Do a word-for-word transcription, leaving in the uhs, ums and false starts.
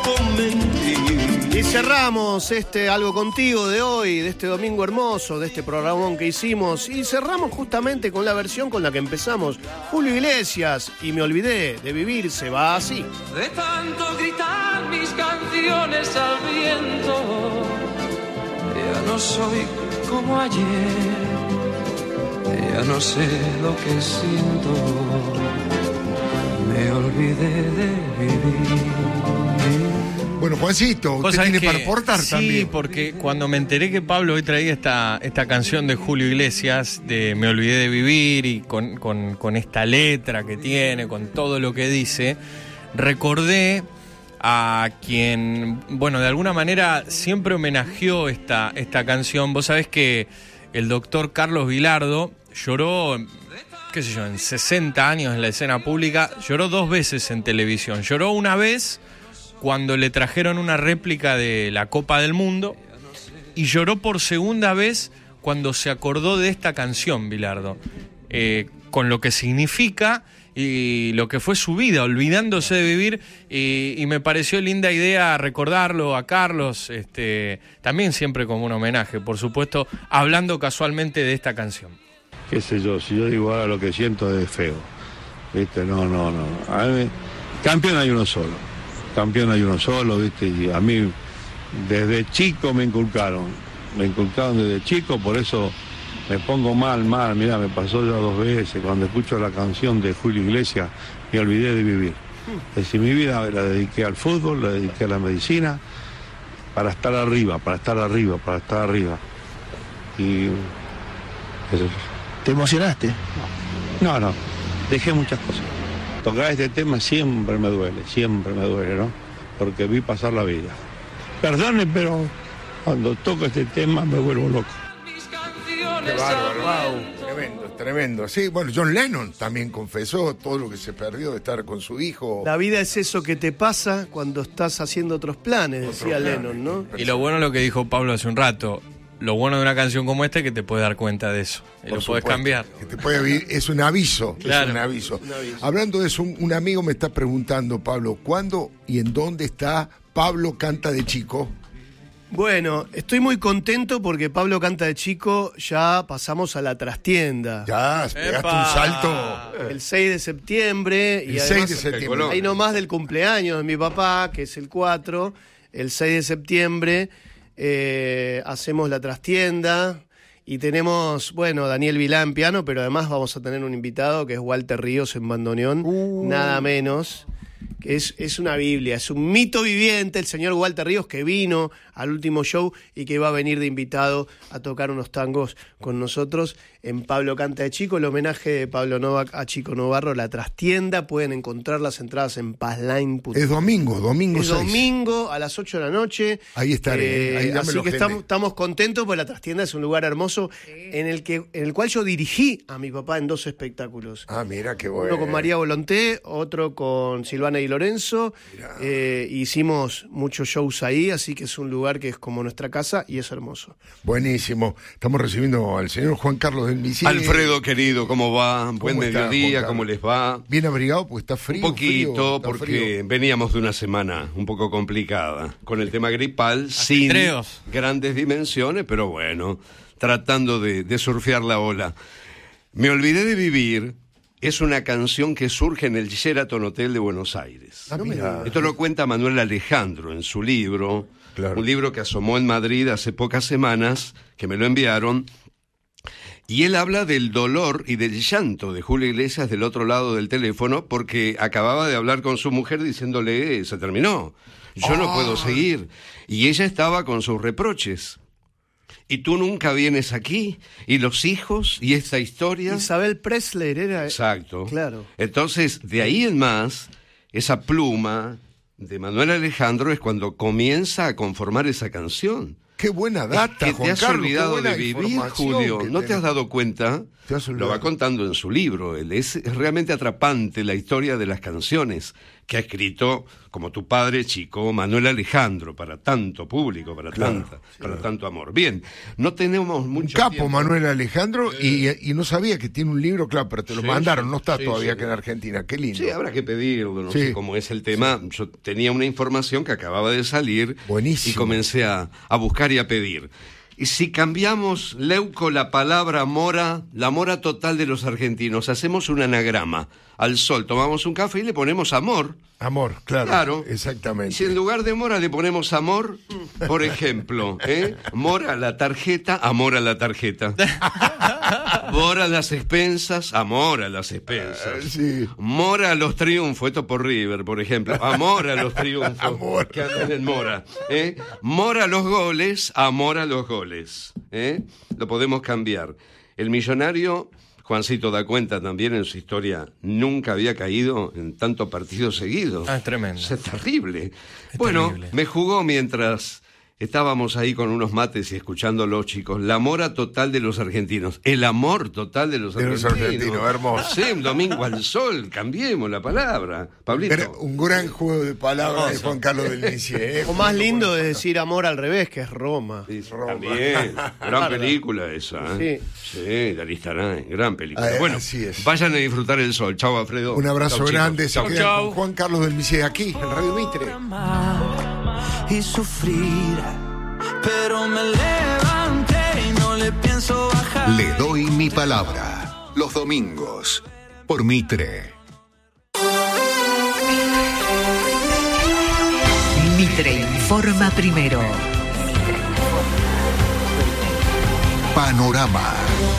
con mentir. Y cerramos este Algo Contigo de hoy, de este domingo hermoso, de este programón que hicimos. Y cerramos justamente con la versión con la que empezamos. Julio Iglesias, y Me Olvidé de Vivir, se va así. De tanto gritar mis canciones al viento, ya no soy como ayer, ya no sé lo que siento, me olvidé de vivir. Bueno, Juancito, usted tiene que, para aportar sí, también. Sí, porque cuando me enteré que Pablo hoy traía esta, esta canción de Julio Iglesias, de Me Olvidé de Vivir, y con, con, con esta letra que tiene, con todo lo que dice, recordé a quien, bueno, de alguna manera siempre homenajeó esta, esta canción. Vos sabés que el doctor Carlos Vilardo lloró, qué sé yo, en sesenta años en la escena pública, lloró dos veces en televisión. Lloró una vez cuando le trajeron una réplica de la Copa del Mundo, y lloró por segunda vez cuando se acordó de esta canción, Vilardo, eh, con lo que significa y lo que fue su vida, olvidándose de vivir, y, y me pareció linda idea recordarlo a Carlos, este, también siempre como un homenaje, por supuesto, hablando casualmente de esta canción. Qué sé yo, si yo digo ahora lo que siento es feo, ¿viste? No, no, no. A mí, campeón hay uno solo, campeón hay uno solo, ¿viste? Y a mí desde chico me inculcaron, me inculcaron desde chico, por eso me pongo mal, mal. Mirá, me pasó ya dos veces, cuando escucho la canción de Julio Iglesias, me olvidé de vivir. Es decir, mi vida la dediqué al fútbol, la dediqué a la medicina, para estar arriba, para estar arriba, para estar arriba. Y eso. ¿Te emocionaste? No, no, dejé muchas cosas. Tocar este tema siempre me duele, siempre me duele, ¿no? Porque vi pasar la vida. Perdone, pero cuando toco este tema me vuelvo loco. Qué bárbaro, wow, tremendo, tremendo. Sí, bueno, John Lennon también confesó todo lo que se perdió de estar con su hijo. La vida es eso que te pasa cuando estás haciendo otros planes, decía Lennon, ¿no? Y lo bueno es lo que dijo Pablo hace un rato. Lo bueno de una canción como esta es que te puedes dar cuenta de eso. Y lo puedes cambiar. Que te puede vivir, es un aviso, claro, es un aviso. un aviso. Hablando de eso, un, un amigo me está preguntando, Pablo, ¿cuándo y en dónde está Pablo Canta de Chico? Bueno, estoy muy contento porque Pablo Canta de Chico ya pasamos a la trastienda. Ya, pegaste ¡Epa! un salto. El seis de septiembre. El y seis además, de septiembre. ahí nomás del cumpleaños de mi papá, que es el cuatro, el seis de septiembre, eh, hacemos la trastienda. Y tenemos, bueno, Daniel Vilá en piano, pero además vamos a tener un invitado que es Walter Ríos en bandoneón, Uh. nada menos. Que es, es una Biblia, es un mito viviente, el señor Walter Ríos, que vino al último show y que va a venir de invitado a tocar unos tangos con nosotros en Pablo Canta de Chico, el homenaje de Pablo Novak a Chico Novarro, la trastienda. Pueden encontrar las entradas en pazline punto com. Es domingo, domingo Es seis. domingo a las ocho de la noche. Ahí estaré, Eh, ahí dámelo, así que gente. estamos, estamos contentos porque la trastienda es un lugar hermoso en el que en el cual yo dirigí a mi papá en dos espectáculos. Ah, mira qué bueno. Uno con María Volonté, otro con Silvana Di Lorenzo. Eh, hicimos muchos shows ahí, así que es un lugar que es como nuestra casa y es hermoso. Buenísimo. Estamos recibiendo al señor Juan Carlos del Misil. Alfredo, querido, ¿cómo va? Buen está, mediodía, Juan ¿cómo Carlos? les va? Bien abrigado, porque está frío. Un poquito, frío, está porque frío. veníamos de una semana un poco complicada, con el tema gripal, sin Ajetreos. grandes dimensiones, pero bueno, tratando de, de surfear la ola. Me olvidé de vivir. Es una canción que surge en el Sheraton Hotel de Buenos Aires. Ah, mira. Esto lo cuenta Manuel Alejandro en su libro, Claro. un libro que asomó en Madrid hace pocas semanas, que me lo enviaron, y él habla del dolor y del llanto de Julio Iglesias del otro lado del teléfono, porque acababa de hablar con su mujer diciéndole, se terminó, yo Ah. no puedo seguir, y ella estaba con sus reproches. Y tú nunca vienes aquí, y los hijos, y esta historia. Isabel Presler era. Exacto. Claro. Entonces, de ahí en más, esa pluma de Manuel Alejandro es cuando comienza a conformar esa canción. Qué buena data, que Juan te has Carlos, qué olvidado buena de vivir, información Julio. que ¿No te tenés. has dado cuenta? Te has Lo olvidado. va contando en su libro. Él es, es realmente atrapante la historia de las canciones que ha escrito, como tu padre, chico, Manuel Alejandro, para tanto público, para, Claro, tanta, para tanto amor. Bien, no tenemos Un mucho capo, tiempo. Manuel Alejandro, y, y no sabía que tiene un libro, claro, pero te lo Sí, mandaron, sí, no está sí, todavía sí. que en Argentina, qué lindo. Sí, habrá que pedirlo, no Sí. sé cómo es el tema. Yo tenía una información que acababa de salir Buenísimo. y comencé a, a buscar y a pedir. Y si cambiamos, Leuco, la palabra mora, la mora total de los argentinos, hacemos un anagrama. Al sol tomamos un café y le ponemos amor. Amor, claro. Claro. Exactamente. Y si en lugar de mora le ponemos amor, por ejemplo, ¿eh? Mora a la tarjeta, amor a la tarjeta. Mora a las expensas, amor a las expensas. Eh, sí. Mora a los triunfos, esto por River, por ejemplo. Amor a los triunfos. Amor. Que andan en Mora. ¿eh? Mora a los goles, amor a los goles. ¿eh? Lo podemos cambiar. El millonario, Juancito da cuenta también en su historia, nunca había caído en tanto partido seguido. Ah, es tremendo. Es terrible. Bueno, terrible. me jugó mientras estábamos ahí con unos mates y escuchándolos, chicos, la mora total de los argentinos. El amor total de los De los argentinos. argentinos, hermoso. Sí, un domingo al sol, cambiemos la palabra. Pablito. Era un gran juego de palabras de Juan Carlos del Nicie. ¿eh? O más lindo es decir amor al revés, que es Roma. Sí, Roma. también, gran película esa, ¿eh? Sí, de Aristarain, gran película. Ah, bueno, así es. vayan a disfrutar el sol. Chau, Alfredo. Un abrazo Chau, chicos. grande. Se Chau, quedan chau. con Juan Carlos del Nicie aquí, en Radio Mitre. Y sufrir, pero me levanté y no le pienso bajar. Le doy mi palabra. Los domingos. Por Mitre. Mitre informa primero. Panorama.